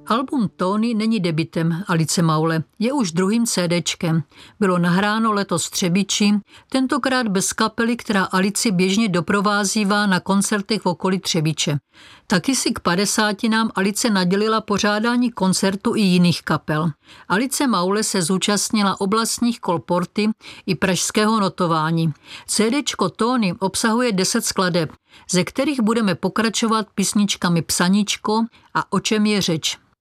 Album Tóny není debutem Alice Maule, je už druhým CDčkem. Bylo nahráno letos v Třebiči, tentokrát bez kapely, která Alici běžně doprovázívá na koncertech v okolí Třebiče. Taky si k 50. Alice nadělila pořádání koncertu i jiných kapel. Alice Maule se zúčastnila oblastních kol Porty i pražského notování. CDčko Tóny obsahuje 10 skladeb, ze kterých budeme pokračovat písničkami Psaníčko a O čem je řeč.